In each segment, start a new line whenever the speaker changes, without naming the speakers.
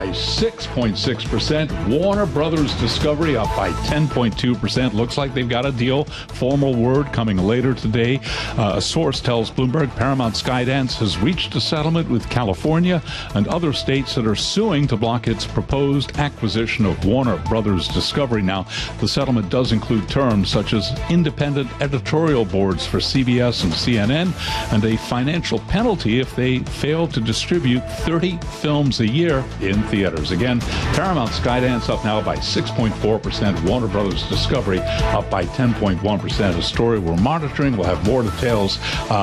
6.6%. Warner Brothers Discovery up by 10.2%. Looks like they've got a deal. Formal word coming later today. A source tells Bloomberg Paramount Skydance has reached a settlement with California and other states that are suing to block its proposed acquisition of Warner Brothers Discovery. Now, the settlement does include terms such as independent editorial boards for CBS and CNN and a financial penalty if they fail to distribute 30 films a year in theaters. Again, Paramount Skydance up now by 6.4%. Warner Brothers Discovery up by 10.1%. A story we're monitoring. We'll have more details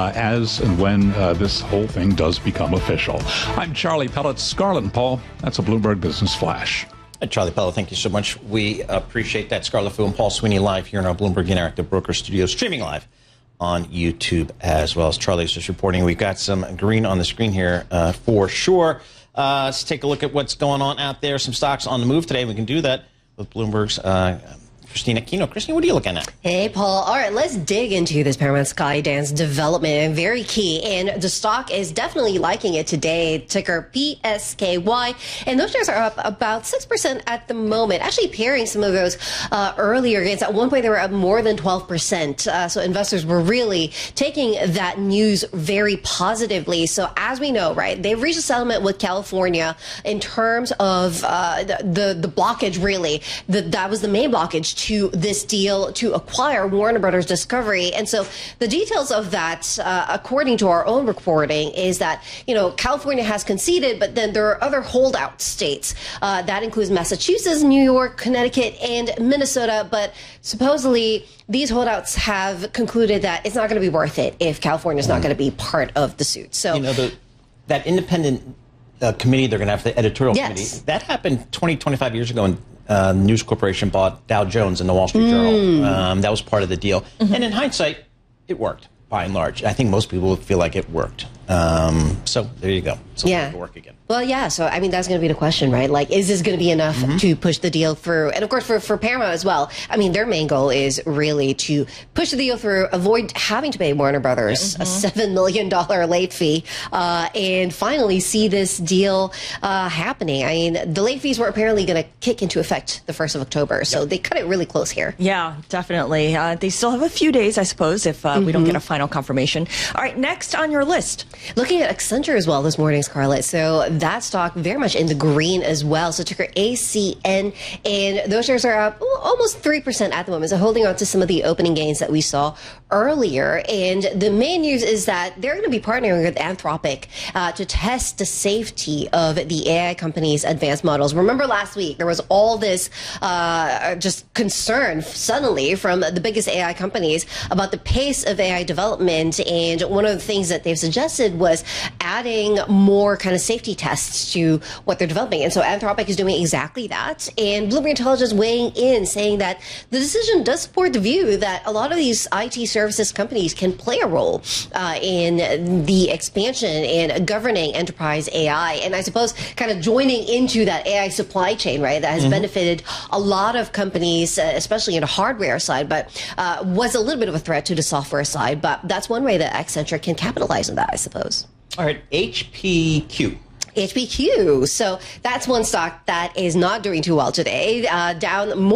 as and when this whole thing does become official. I'm Charlie Pellet. Scarlett and Paul, that's a Bloomberg Business Flash.
Charlie Pellet, thank you so much. We appreciate that. Scarlett Fu and Paul Sweeney live here in our Bloomberg Interactive Broker Studio, streaming live on YouTube as well. As Charlie's just reporting, we've got some green on the screen here for sure. Let's take a look at what's going on out there. Some stocks on the move today. We can do that with Bloomberg's Christina Aquino. Christina, what are you looking at?
Hey, Paul. All right, let's dig into this Paramount Skydance development. Very key. And the stock is definitely liking it today. Ticker PSKY. And those shares are up about 6% at the moment. Actually pairing some of those earlier gains. At one point, they were up more than 12%. So investors were really taking that news very positively. So as we know, right, they've reached a settlement with California in terms of the blockage, really. That was the main blockage to this deal to acquire Warner Brothers Discovery. And so the details of that, according to our own reporting, is that, you know, California has conceded, but then there are other holdout states. That includes Massachusetts, New York, Connecticut, and Minnesota. But supposedly these holdouts have concluded that it's not going to be worth it if California is not going to be part of the suit. So,
you know, that independent committee, they're going to have the editorial committee. That happened 25 years ago, and News Corporation bought Dow Jones and the Wall Street Journal. That was part of the deal. And in hindsight, it worked, by and large. I think most people feel like it worked. So there you go. So it'll work again.
Well, yeah. So, I mean, that's going to be the question, right? Like, is this going to be enough to push the deal through? And, of course, for Paramount as well, I mean, their main goal is really to push the deal through, avoid having to pay Warner Brothers a $7 million late fee, and finally see this deal happening. I mean, the late fees were apparently going to kick into effect the 1st of October, so they cut it really close here.
Yeah, definitely. They still have a few days, I suppose, if we don't get a final confirmation. All right, next on your list.
Looking at Accenture as well this morning, Scarlett. So that stock very much in the green as well. So ticker ACN, and those shares are up almost 3% at the moment. So holding on to some of the opening gains that we saw earlier. And the main news is that they're going to be partnering with Anthropic to test the safety of the AI company's advanced models. Remember last week, there was all this just concern suddenly from the biggest AI companies about the pace of AI development. And one of the things that they've suggested was adding more kind of safety tests to what they're developing. And so Anthropic is doing exactly that. And Bloomberg Intelligence weighing in, saying that the decision does support the view that a lot of these IT services companies can play a role in the expansion and governing enterprise AI. And I suppose kind of joining into that AI supply chain, right, that has benefited a lot of companies, especially in the hardware side, but was a little bit of a threat to the software side. But that's one way that Accenture can capitalize on that, I suppose.
All right, HPQ.
HPQ. So that's one stock that is not doing too well today, down more.